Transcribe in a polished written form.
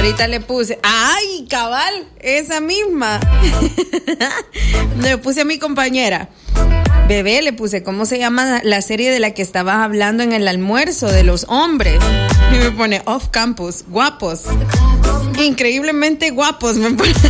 Ahorita le puse, ¡ay, cabal! Esa misma. Le puse a mi compañera. Bebé, le puse, ¿cómo se llama la serie de la que estabas hablando en el almuerzo de los hombres? Y me pone Off Campus, guapos. Increíblemente guapos, me pone.